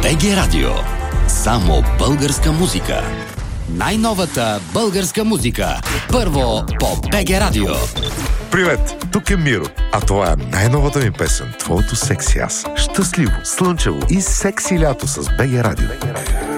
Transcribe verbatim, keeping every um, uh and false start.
БГ Радио. Само българска музика. Най-новата българска музика. Първо по БГ Радио. Привет, тук е Миро, а това е най-новата ми песен «Твоето секси аз». Щастливо, слънчево и секси лято с БГ Радио.